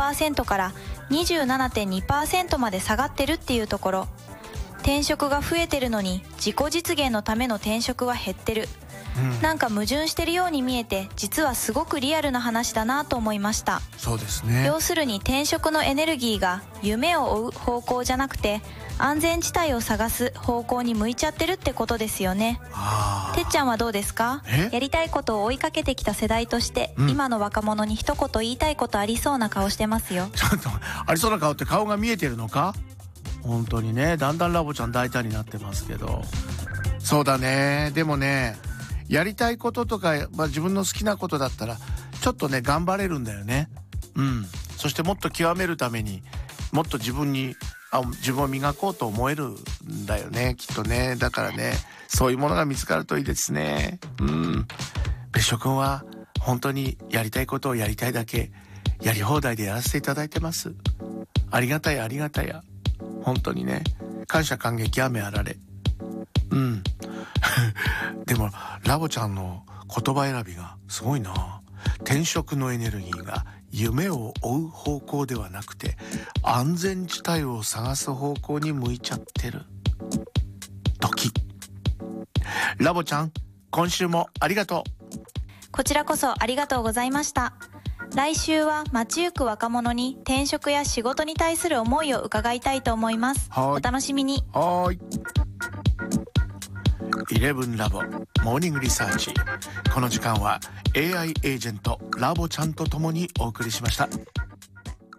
28.2% から 27.2% まで下がってるっていうところ。転職が増えてるのに自己実現のための転職は減ってる、なんか矛盾してるように見えて、実はすごくリアルな話だなと思いました。 そうですね。 要するに転職のエネルギーが夢を追う方向じゃなくて安全地帯を探す方向に向いちゃってるってことですよね。てっちゃんはどうですか？やりたいことを追いかけてきた世代として、今の若者に一言言いたいことありそうな顔してますよ。 ちょっとありそうな顔って顔が見えてるのか？本当にね、だんだんラボちゃん大胆になってますけど。そうだね。でもね、やりたいこととか、自分の好きなことだったらちょっとね頑張れるんだよね。そしてもっと極めるためにもっと自分を磨こうと思えるんだよね、きっとね。だからね、そういうものが見つかるといいですね。別所くんは本当にやりたいことをやりたいだけやり放題でやらせていただいてます。ありがたやありがたや、本当にね、感謝感激雨あられ。でもラボちゃんの言葉選びがすごいな。転職のエネルギーが夢を追う方向ではなくて安全地帯を探す方向に向いちゃってる。ドキッ。ラボちゃん、今週もありがとう。 こちらこそありがとうございました。来週は街行く若者に転職や仕事に対する思いを伺いたいと思います。お楽しみに。 はい。11ラボモーニングリサーチ。この時間は AI エージェントラボちゃんとともにお送りしました。